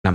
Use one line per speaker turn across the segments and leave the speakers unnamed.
6.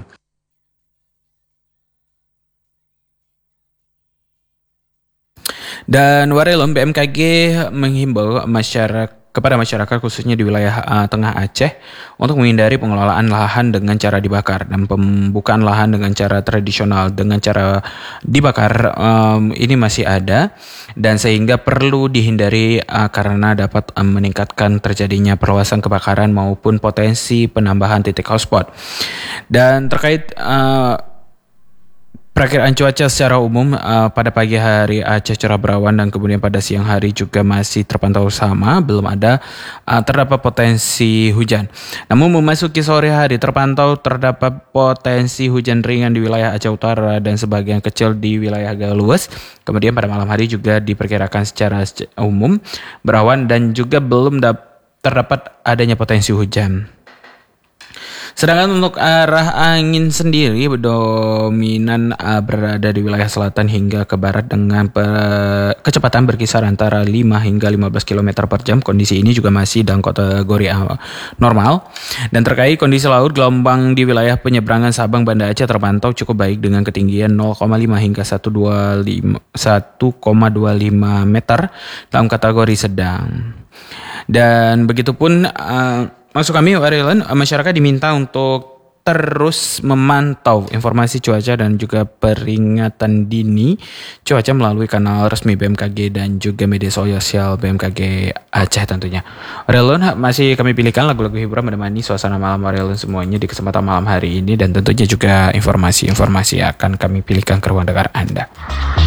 Dan Warelom BMKG menghimbau kepada masyarakat khususnya di wilayah Tengah Aceh untuk menghindari pengelolaan lahan dengan cara dibakar dan pembukaan lahan dengan cara tradisional dengan cara dibakar ini masih ada dan sehingga perlu dihindari karena dapat meningkatkan terjadinya perluasan kebakaran maupun potensi penambahan titik hotspot. Dan terkait perakiraan cuaca secara umum pada pagi hari Aceh cerah berawan dan kemudian pada siang hari juga masih terpantau sama, belum ada terdapat potensi hujan. Namun memasuki sore hari terdapat potensi hujan ringan di wilayah Aceh Utara dan sebagian kecil di wilayah Galues. Kemudian pada malam hari juga diperkirakan secara umum berawan dan juga belum terdapat adanya potensi hujan. Sedangkan untuk arah angin sendiri dominan berada di wilayah selatan hingga ke barat dengan kecepatan berkisar antara 5 hingga 15 km per jam. Kondisi ini juga masih dalam kategori normal. Dan terkait kondisi laut, gelombang di wilayah penyeberangan Sabang Banda Aceh terpantau cukup baik dengan ketinggian 0,5 hingga 1,25 meter dalam kategori sedang. Dan begitupun maksud kami, Warelon, masyarakat diminta untuk terus memantau informasi cuaca dan juga peringatan dini cuaca melalui kanal resmi BMKG dan juga media sosial BMKG Aceh tentunya. Warelon, masih kami pilihkan lagu-lagu hiburan menemani suasana malam Warelon semuanya di kesempatan malam hari ini dan tentunya juga informasi-informasi akan kami pilihkan ke ruang dengar Anda.